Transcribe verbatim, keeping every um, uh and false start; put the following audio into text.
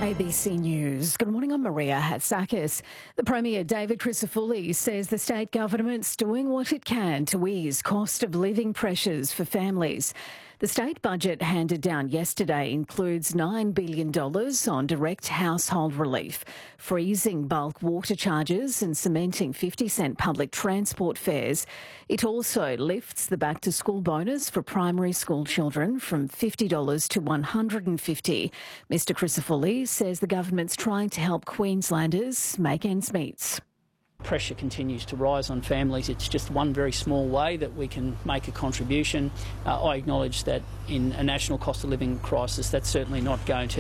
A B C News. Good morning, I'm Maria Hatzakis. The Premier, David Crisafulli, says the state government's doing what it can to ease cost of living pressures for families. The state budget handed down yesterday includes nine billion dollars on direct household relief, freezing bulk water charges and cementing fifty cent public transport fares. It also lifts the back-to-school bonus for primary school children from fifty dollars to one hundred fifty dollars. Mr Crisafulli says the government's trying to help Queenslanders make ends meet. Pressure continues to rise on families. It's just one very small way that we can make a contribution. Uh, I acknowledge that in a national cost of living crisis, that's certainly not going to